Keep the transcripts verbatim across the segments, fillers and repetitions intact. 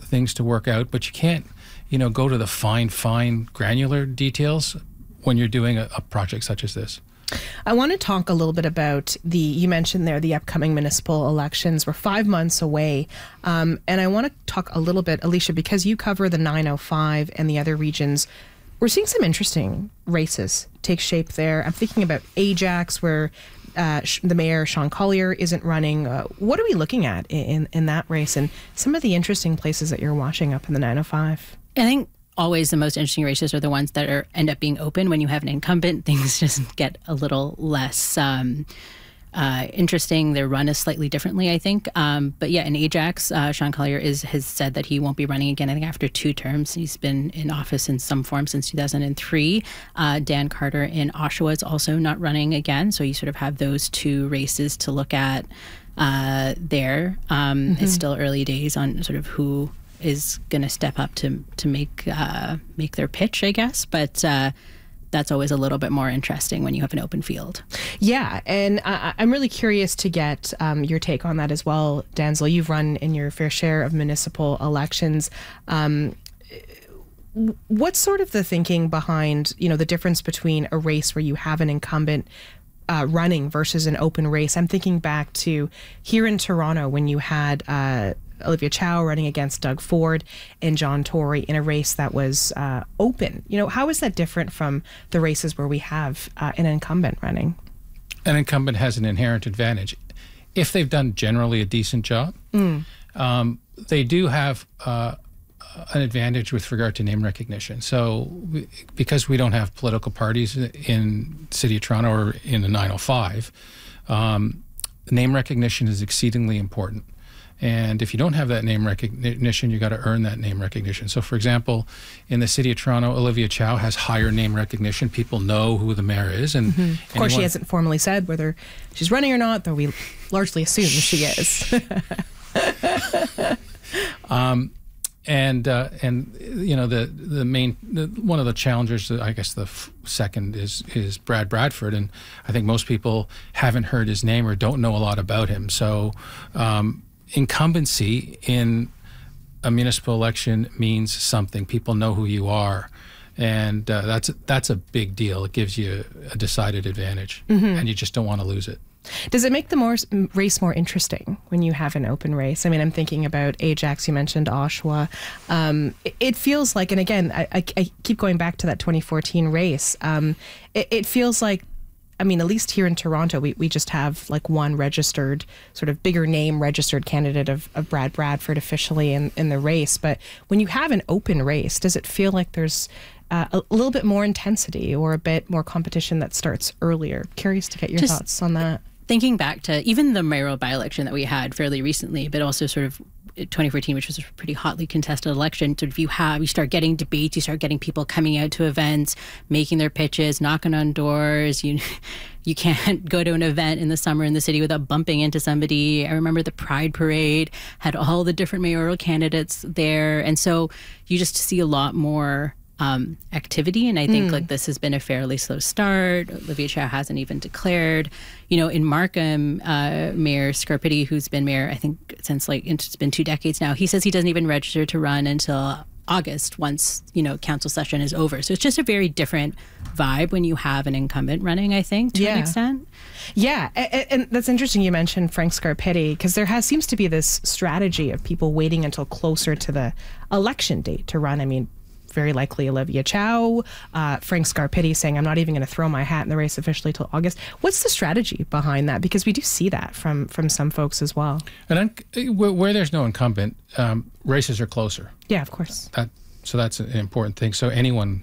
things to work out, but you can't, you know, go to the fine, fine, granular details when you're doing a, a project such as this. I want to talk a little bit about the, you mentioned there, the upcoming municipal elections. We're five months away. Um, and I want to talk a little bit, Alicia, because you cover the nine oh five and the other regions. We're seeing some interesting races take shape there. I'm thinking about Ajax, where uh, the mayor, Sean Collier, isn't running. Uh, what are we looking at in, in that race, and some of the interesting places that you're watching up in the nine oh five? I think always the most interesting races are the ones that are end up being open. When you have an incumbent, things just get a little less um, uh, interesting. They're run is slightly differently, I think. Um, but yeah, in Ajax, uh, Sean Collier is, has said that he won't be running again, I think, after two terms. He's been in office in some form since two thousand three. Uh, Dan Carter in Oshawa is also not running again. So you sort of have those two races to look at uh, there. Um, mm-hmm. It's still early days on sort of who is going to step up to to make uh, make their pitch, I guess. But uh, that's always a little bit more interesting when you have an open field. Yeah, and I, I'm really curious to get um, your take on that as well, Danzel. You've run in your fair share of municipal elections. Um, what's sort of the thinking behind, you know, the difference between a race where you have an incumbent Uh, running versus an open race? I'm thinking back to here in Toronto when you had uh, Olivia Chow running against Doug Ford and John Tory in a race that was uh, open. You know, how is that different from the races where we have uh, an incumbent running? An incumbent has an inherent advantage. If they've done generally a decent job, mm. um, they do have uh, an advantage with regard to name recognition. So we, because we don't have political parties in the City of Toronto or in the nine oh five, um, name recognition is exceedingly important. And if you don't have that name recognition, you got to earn that name recognition. So for example, in the City of Toronto, Olivia Chow has higher name recognition. People know who the mayor is. And mm-hmm. Of course, she hasn't formally said whether she's running or not, though we largely assume she is. um, And uh, and you know the the main the, one of the challengers, I guess the f second is is Brad Bradford, and I think most people haven't heard his name or don't know a lot about him. So um, incumbency in a municipal election means something. People know who you are, and uh, that's that's a big deal. It gives you a decided advantage, mm-hmm. and you just don't want to lose it. Does it make the more race more interesting when you have an open race? I mean, I'm thinking about Ajax, you mentioned Oshawa. Um, it, it feels like, and again, I, I, I keep going back to that twenty fourteen race. Um, it, it feels like, I mean, at least here in Toronto, we, we just have like one registered, sort of bigger name registered candidate of, of Brad Bradford officially in, in the race. But when you have an open race, does it feel like there's Uh, a, a little bit more intensity or a bit more competition that starts earlier? Curious to get your Just thoughts on that. Thinking back to even the mayoral by-election that we had fairly recently, but also sort of twenty fourteen, which was a pretty hotly contested election. Sort of you have, you start getting debates, you start getting people coming out to events, making their pitches, knocking on doors. You you can't go to an event in the summer in the city without bumping into somebody. I remember the Pride Parade had all the different mayoral candidates there. And so you just see a lot more Um, activity, and I think mm. like this has been a fairly slow start. Olivia Chow hasn't even declared. You know, in Markham, uh, Mayor Scarpitti, who's been mayor, I think since like it's been two decades now, he says he doesn't even register to run until August once, you know, council session is over. So it's just a very different vibe when you have an incumbent running, I think, to yeah. an extent. Yeah, and, and that's interesting you mentioned Frank Scarpitti, because there has seems to be this strategy of people waiting until closer to the election date to run. I mean, very likely Olivia Chow, uh, Frank Scarpitti saying, I'm not even going to throw my hat in the race officially till August. What's the strategy behind that? Because we do see that from from some folks as well. And where there's no incumbent, um, races are closer. Yeah, of course. That, so that's an important thing. So anyone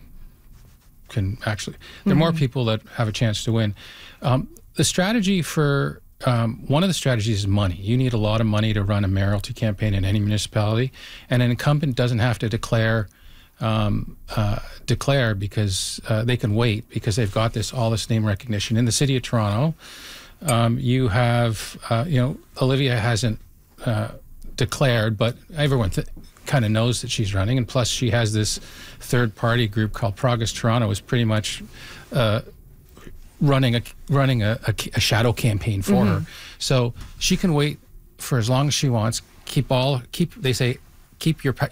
can actually, there are mm-hmm. more people that have a chance to win. Um, the strategy for, um, one of the strategies is money. You need a lot of money to run a mayoralty campaign in any municipality, and an incumbent doesn't have to declare Um, uh, declare because uh, they can wait because they've got this all this name recognition. In the City of Toronto, um, you have, uh, you know, Olivia hasn't uh, declared, but everyone th kind of knows that she's running. And plus she has this third party group called Progress Toronto is pretty much uh, running, a, running a, a, a shadow campaign for mm-hmm. her. So she can wait for as long as she wants, keep all, keep, they say, keep your